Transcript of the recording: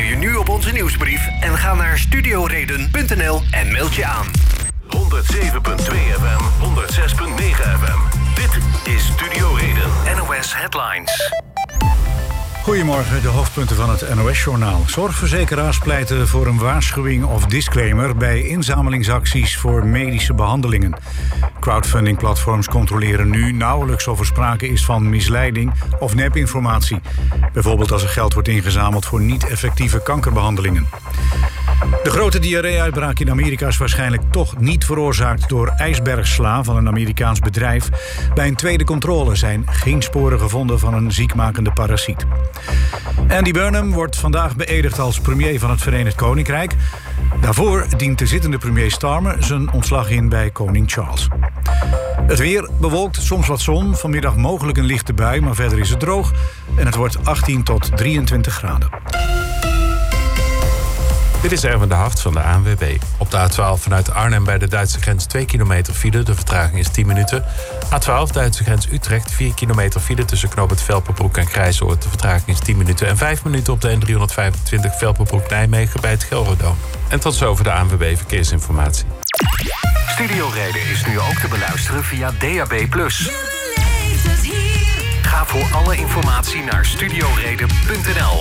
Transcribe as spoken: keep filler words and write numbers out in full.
Abonneer je nu op onze nieuwsbrief en ga naar studioreden punt n l en meld je aan. honderdzeven komma twee F M, honderdzes komma negen F M. Dit is Studio Reden. N O S Headlines. Goedemorgen, de hoofdpunten van het N O S-journaal. Zorgverzekeraars pleiten voor een waarschuwing of disclaimer bij inzamelingsacties voor medische behandelingen. Crowdfunding-platforms controleren nu nauwelijks of er sprake is van misleiding of nepinformatie. Bijvoorbeeld als er geld wordt ingezameld voor niet-effectieve kankerbehandelingen. De grote diarree-uitbraak in Amerika is waarschijnlijk toch niet veroorzaakt door ijsbergsla van een Amerikaans bedrijf. Bij een tweede controle zijn geen sporen gevonden van een ziekmakende parasiet. Andy Burnham wordt vandaag beëdigd als premier van het Verenigd Koninkrijk. Daarvoor dient de zittende premier Starmer zijn ontslag in bij koning Charles. Het weer bewolkt, soms wat zon. Vanmiddag mogelijk een lichte bui, maar verder is het droog. En het wordt achttien tot drieëntwintig graden. Dit is Erwin de Hart van de A N W B. Op de A twaalf vanuit Arnhem bij de Duitse grens twee kilometer file. De vertraging is tien minuten. A twaalf Duitse grens Utrecht, vier kilometer file tussen knooppunt Velperbroek en Grijzoord. De vertraging is tien minuten. En vijf minuten op de N driehonderdvijfentwintig Velperbroek-Nijmegen bij het Gelredome. En tot zover de A N W B Verkeersinformatie. Studio Reden is nu ook te beluisteren via D A B plus. Ga voor alle informatie naar studioreden punt n l.